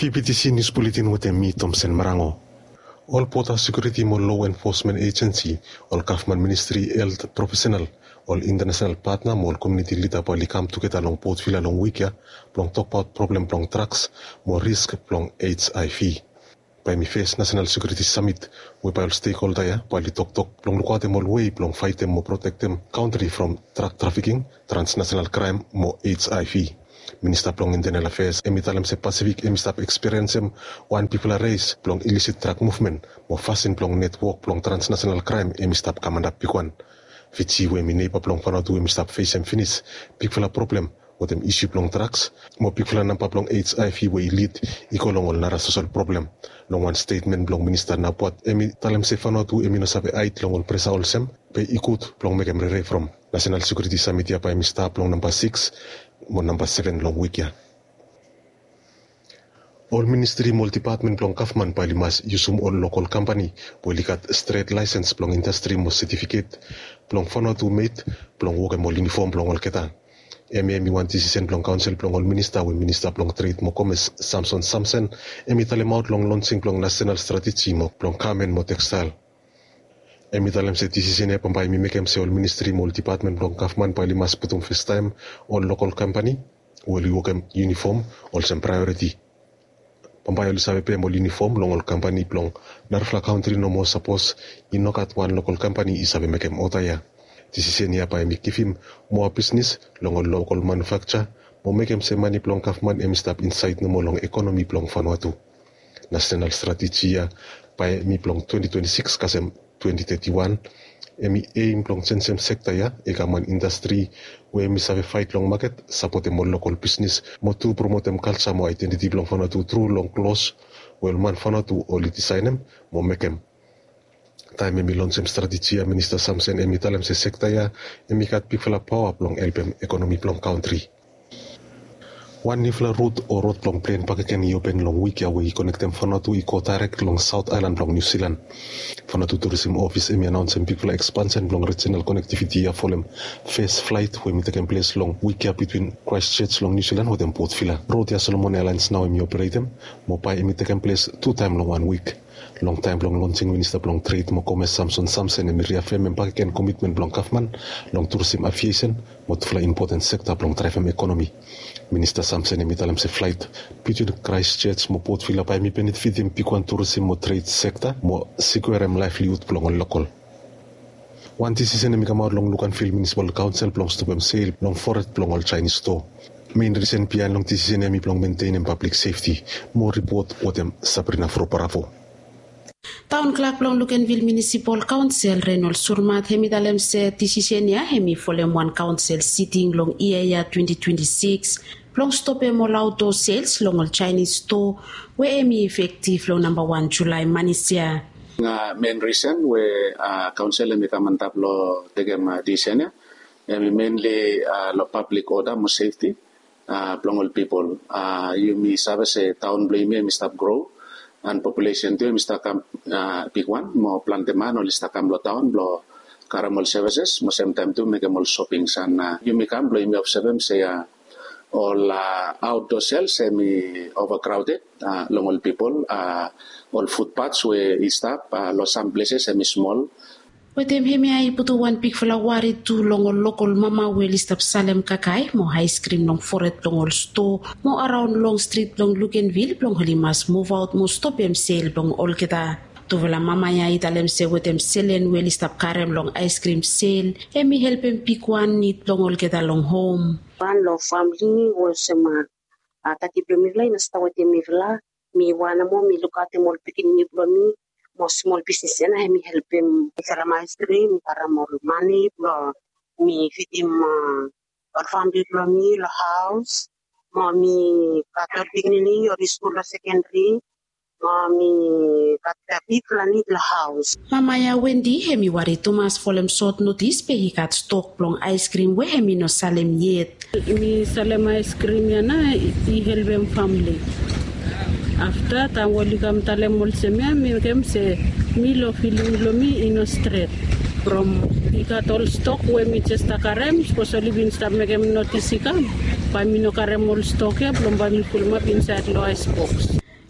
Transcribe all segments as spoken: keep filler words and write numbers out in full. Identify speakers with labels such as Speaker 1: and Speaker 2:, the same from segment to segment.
Speaker 1: V P T C News Bulletin with me, Thompson Marango. All Pota Security mo Law Enforcement Agency, all Government Ministry Health Professional, all international partner mo community leader pali come together long Port Vila long week ya, plong talk about problem plong drugs, more risk plong H I V. By mi face National Security Summit, we by all stakeholder ya, pali talk talk plong luka them all way plong fight them mo protect them country from drug trafficking, transnational crime mo H I V. Minister plong Internal Affairs, emitalem se Pacific, emistap experience em one people a race, plong illicit drug movement, mo fasin plong network, plong transnational crime, emistap kamandap pikwan. Fitsi we mi neighbor plong panatu emistap face em finish, pikfala problem, what em issue plong drugs, mo pikfala nampa plong H I V we lead, iko long ol nara social problem. Long one statement plong minister na puat, emitalem se fanatu eminosabe ait long ol presa ol sem, pe ikut plong mekem re from. National Security Summit ya pa emistap plong number six, mo number seven long week ya. All ministry multi-department plong kafman pa limas yusum all local company polikat straight license plong industry mo certificate plong fono to mate plong woke mo uniform plong all keta. M M one decision plong council plong all minister we minister plong trade mo commerce Samson Samson emi talem out long launching plong national strategy mo plong kamen mo textile. Emi talem se decision e pampai mi mekem se all ministry multi-department plong kafman pa limas putum first time all local company will woke uniform all some priority. Pampai all sabe pe mo uniform long all company plong narfla country no mo suppose inokat one local company isabe mekem otaya. Decision ya pa emi kifim mo business long all local manufacture mo mekem se mani plong kafman emi step inside no mo long economy plong Vanuatu. National strategy ya pa emi plong twenty twenty-six kasem twenty thirty-one emi aim plong sensem sector ya ekaman industry we emi sabe fight long market support mo local business mo to promote em culture mo identity plong Vanuatu through long close well man Vanuatu all design em mo mekem time emi launch em strategy ya minister Samson emi talem se sector ya emi kat pikfala power plong help economy plong country. One nifla route or road plong plane pakaken i open long week ya we connect them Vanuatu i ko direct long South Island plong New Zealand. Vanuatu Tourism Office emi announce em pikfala expansion plong regional connectivity ya folem first flight we mi taken place long week ya between Christchurch long New Zealand with them Port Vila. Road ya Solomon Airlines now emi operate them mo pa emi taken place two time long one week. Long time plong launching minister plong trade mo commerce Samson Samson emi reaffirm em pakaken commitment plong Kafman long tourism aviation mo tufla important sector plong drive em economy. Minister Samson emi talem se flight between Christchurch mo Port Vila pa emi benefit em pikwan tourism mo trade sector mo secure em livelihood plong local. One decision emi come out long Lucanfield Municipal Council plong stop em sale long forest plong all Chinese store. Main reason pian long decision emi plong maintain em public safety. More report what em Sabrina Froparavo.
Speaker 2: Town Clerk plong Lucanville Municipal Council Reynolds Surmat hemi dalem se decision ya hemi folem one council sitting long year twenty twenty-six plong stop em all outdoor sales long all Chinese store we emi effective long number one July manisia.
Speaker 3: Nga main reason we uh, council emi kamantap lo tegem uh, decision ya emi mainly uh, lo public order mo safety uh, plong all people uh, you mi sabe se town blame emi stop grow and population tu mista kam uh, pikwan mo planteman ol sta kam lo town blo caramel services mo same time tu make mall shopping sana you me kam blo imi observe se ya all uh, outdoor sales semi overcrowded uh, long all people uh, all footpaths we stop uh, lo some places semi small.
Speaker 2: Wetem hemi ai putu one pick flawari tu long local mama we list up Salem Kakai mo ice cream long forest long store mo around long street long Lucanville long holimas move out mo stop em sale long all kita tu vela mama ya italem se wetem selen we list up karem long ice cream sale emi help em pick one need long all kita long home
Speaker 4: one lo family was sema atati premila ina sta wetem mivla mi wana mo mi lukate mo pikin ni mi mo small business na hemi help him para ice cream para mo money lo mi fit him or family lo mi lo house mo mi kator beginning or school secondary mo mi kator plan lo house.
Speaker 2: Mama ya Wendy hemi wari Thomas folem short notice pe hikat stock plong ice cream we hemi no Salem yet.
Speaker 5: Mi Salem ice cream ya na i help him family. After ta wali kam talem mol semia mi kem se mi lo feeling lo mi in street from ikatol stock we mi chesta karem especially bin sta me kem notice kam pa mi no karem mol stock ya plom ba mi kulma bin sa lo ice box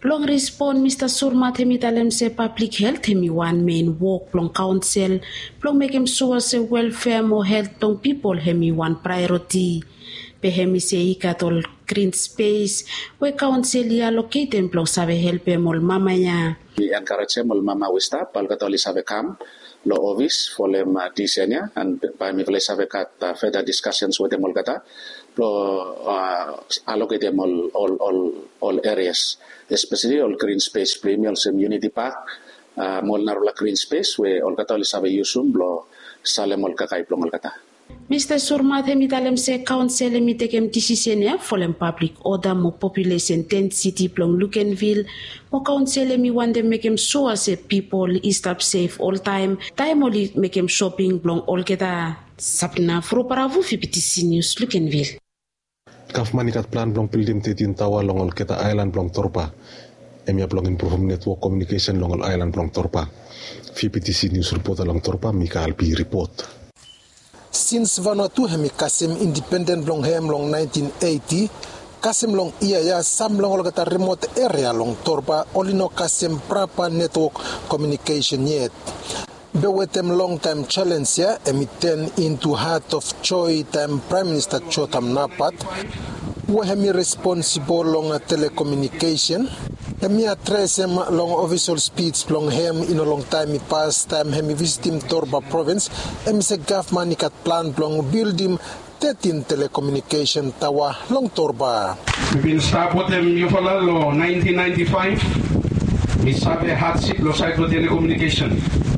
Speaker 2: Plong respond Mister Surmat hemi talem se public health hemi one main work plong council plong make him sure se welfare mo health plong people hemi one priority. Pe hemi se ikatol green space we council ya located plong sabe help mol mama ya.
Speaker 3: We encourage mol mama wista pal katoli sabe kam lo office for them uh, disenya and by me sabe kat uh, further discussions with them all kata lo uh, allocate them all all all all areas, especially all green space premium sem unity park uh, mol narula green space we all katoli sabe yusum lo salem all kakai plong all kata.
Speaker 2: Mister Surmat hemi talem se council hemi tekem decision ya folem public order mo population tent city plong Lukenville mo council hemi one dem make him sure se people is up safe all time time only make him shopping plong all keta sapna fro paravu fi P T C News Lukenville.
Speaker 1: Kafman ikat plan plong pildim tetin tawa longol keta island plong Torpa emia plong improve network communication longol island plong Torpa fi P T C News reporter long Torpa Mikael P report.
Speaker 6: Since Vanuatu hemi Kasim independent long hem long nineteen eighty, Kasim long iya ya sam long olgata remote area long Torpa olino Kasim proper network communication yet. Bewetem long time challenge ya emiten into heart of Choi time Prime Minister Chotam Napat, we hemi responsible long telecommunication. Hemi address him long official speech long him in a long time past time hemi visit him Torba province hemi se government ikat plan long build him thirteen telecommunication tower long Torba.
Speaker 7: We've been start with them you follow lo nineteen ninety-five we sabe hardship lo side with telecommunication.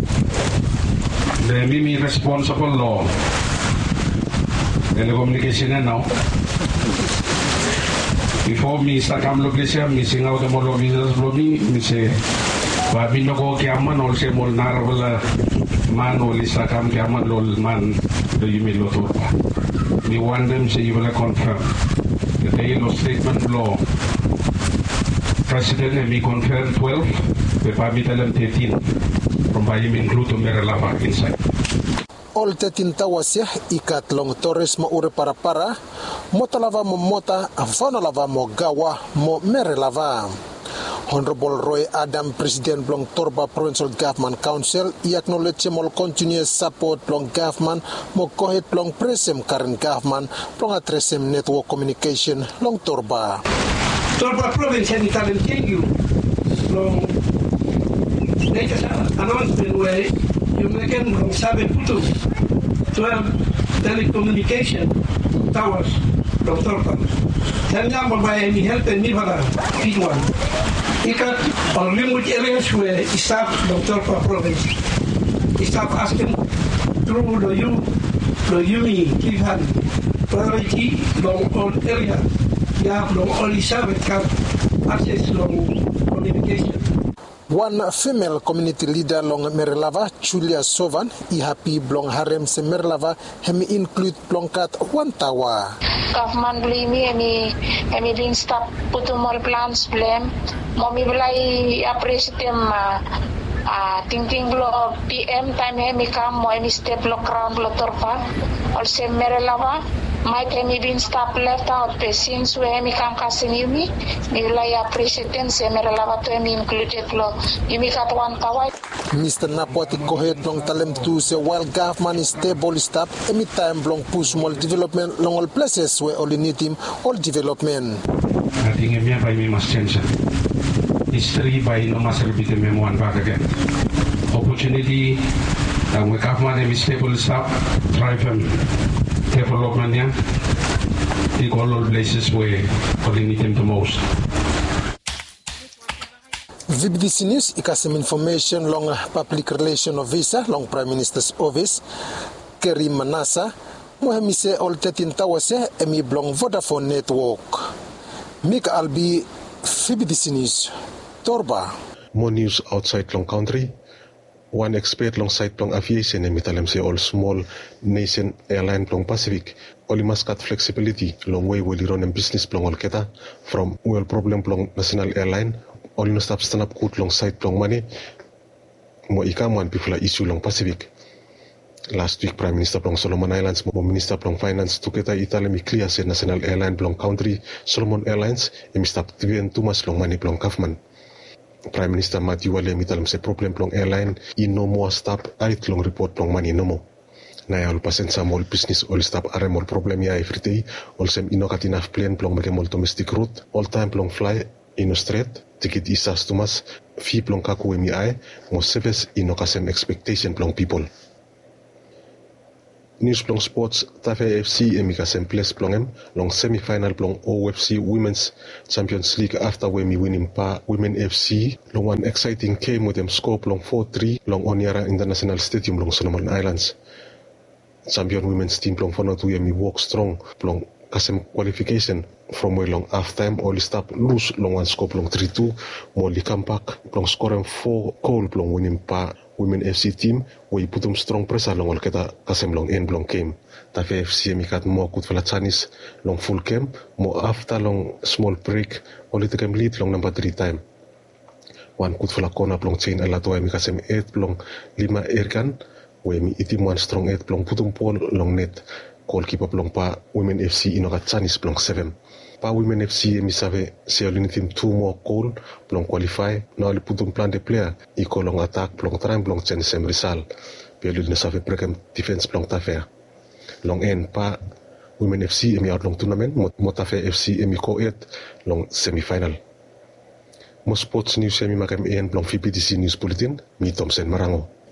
Speaker 7: The mimi responsible lo telecommunication now. Before me start come location, me sing out the more business blogging, me say, "Wa bino ko kiaman ol se mol narwala man ol isa kam kiaman lol man do you me lo Torpa." Me want them say you will confirm. The day lo statement law. President and me confirm twelve, the pami talam thirteen. From by him include to Merelava inside.
Speaker 6: All thirteen tawas ya ikat long Torres mo ure para para mota lava mo mota avana lava mo gawa mo mere lava. Honorable Roy Adam, President Blong Torba Provincial Government Council, i acknowledge mo continuous support Blong Government mo kohit Blong presem current government Blong atresem network communication Long Torba.
Speaker 8: Torba Province ni talent you Blong latest announcement where you make Blong sabe putu twelve telecommunication towers Blong Torba. Tanya mo ba ni help ni bala big one. Ikat on remote areas where staff Blong Torba Province staff asking through the you the uni given priority Blong all area ya Blong only service can access Blong communication.
Speaker 6: One female community leader long Merelava, Julia Sovan, i happy Blong Harem se Merelava, hemi include Blongkat one tawa.
Speaker 9: Government blimi emi emi din stop putumol plans blem, momi belai appreciate ma ah ting ting blo P M time hemi kam mo emi step blo crown blo Torpa, also Merelava. My time been stop left out since we hemi kam kasin yumi nilai appreciate se Merelava to emi included lo yumi kat one tawa.
Speaker 6: Mister Napoti kohed long talem tu se while government is stable stop emi time long push more development long all places where only need him all development.
Speaker 7: I think emi apa emi mas change. History by no mas repeat emi one back again. Opportunity and we government emi stable stop drive him. Development yeah, in all places where we need them the most.
Speaker 6: V B C News ikasem information long public relation officer long Prime Minister's office Kerry Manasa mohemise all thirteen tawase emi blong Vodafone network. Mika Albi V B C News Torba.
Speaker 1: More news outside long country. One expert long side long aviation and mitalem say all small nation airline long Pacific only must cut flexibility long way will run and business long all keta from well problem long national airline only no stop stand up good long side long money mo ikaman people issue long Pacific. Last week Prime Minister long Solomon Islands mo Minister long Finance to keta italemi clear say national airline long country Solomon Airlines emi stop tibien too much long money long government. Prime Minister Matthew Wale mitalam se problem plong airline i no more stop ait long report plong mani no mo. Na ya pasen sa mall business all stop are mall problem ya everyday all sem inokat enough plane plong make mall domestic route all time plong fly ino straight ticket isas tumas fee plong kaku mi ai mo service inokasem expectation plong people. News plong sports Tafe F C emikasem place plong em long semi-final plong O F C Women's Champions League after we mi winning pa Women F C long one exciting game with them score plong four three long Oniara International Stadium long Solomon Islands. Champion women's team plong fono tu mi walk strong plong kasem qualification from way long half time all stop lose long one score plong three two mo li comeback plong score four goal plong winning pa Women F C team we putum strong pressure long kita kasem long end long game Tafe F C mi kat mo kut fala Chinese long full game mo after long small break only the game lead long number three time one kut fala kona plong chain ala to mi kasem eight plong lima erkan we mi itim one strong eight plong putum pol long net goalkeeper plong pa Women F C inokat Chinese plong seven pa Women F C mi save se olini team two more goal plong qualify na ali putum plan de player iko long attack plong tram plong chen sem risal pelu na save prekem defense plong Tafe long end pa Women F C mi out long tournament mo Tafe F C mi ko eight long semi-final mo sports news mi makem en plong V P T C news bulletin mi Thompson Marango.